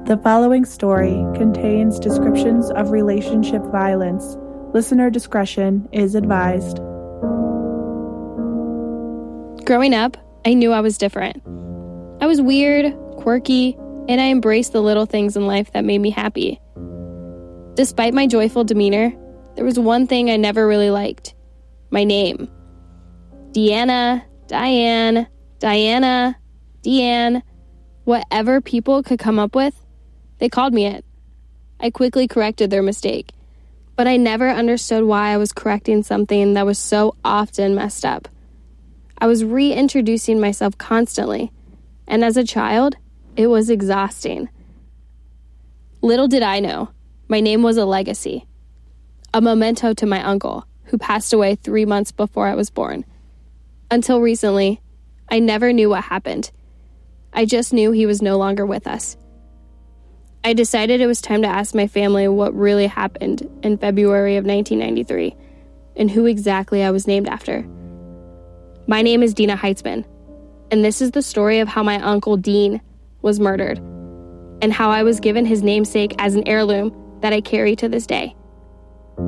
The following story contains descriptions of relationship violence. Listener discretion is advised. Growing up, I knew I was different. I was weird, quirky, and I embraced the little things in life that made me happy. Despite my joyful demeanor, there was one thing I never really liked: my name. Deanna, Diane, Diana, Deanne, whatever people could come up with, they called me it. I quickly corrected their mistake, but I never understood why I was correcting something that was so often messed up. I was reintroducing myself constantly, and as a child, it was exhausting. Little did I know, my name was a legacy, a memento to my uncle, who passed away 3 months before I was born. Until recently, I never knew what happened. I just knew he was no longer with us. I decided it was time to ask my family what really happened in February of 1993 and who exactly I was named after. My name is Dina Heitzman, and this is the story of how my uncle Dean was murdered and how I was given his namesake as an heirloom that I carry to this day.